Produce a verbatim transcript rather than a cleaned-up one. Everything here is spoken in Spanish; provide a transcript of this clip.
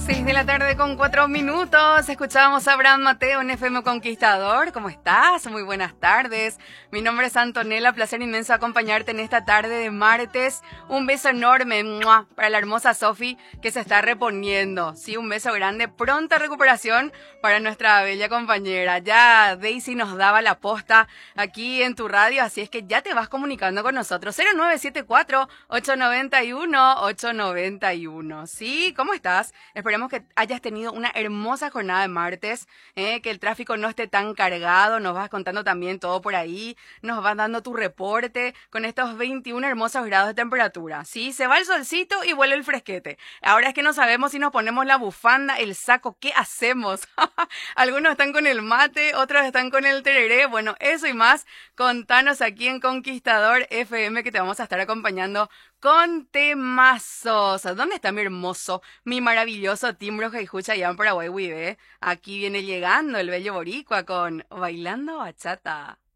seis de la tarde con cuatro minutos. Escuchábamos a Abraham Mateo en F M Conquistador. ¿Cómo estás? Muy buenas tardes. Mi nombre es Antonella. Placer inmenso acompañarte en esta tarde de martes. Un beso enorme ¡mua! Para la hermosa Sofi que se está reponiendo. Sí, un beso grande. Pronta recuperación para nuestra bella compañera. Ya Daisy nos daba la posta aquí en tu radio, así es que ya te vas comunicando con nosotros. cero nueve siete cuatro, ocho nueve uno, ocho nueve uno. ¿Sí? ¿Cómo estás? Esperemos que hayas tenido una hermosa jornada de martes, eh, que el tráfico no esté tan cargado. Nos vas contando también todo por ahí, nos vas dando tu reporte con estos veintiún hermosos grados de temperatura. Sí, se va el solcito y vuelve el fresquete. Ahora es que no sabemos si nos ponemos la bufanda, el saco, ¿qué hacemos? Algunos están con el mate, otros están con el tereré. Bueno, eso y más, contanos aquí en Conquistador F M, que te vamos a estar acompañando con temazos. ¿Dónde está mi hermoso, mi maravilloso timbro que escucha allá en Paraguay, Wibe? Aquí viene llegando el bello boricua con Bailando Bachata.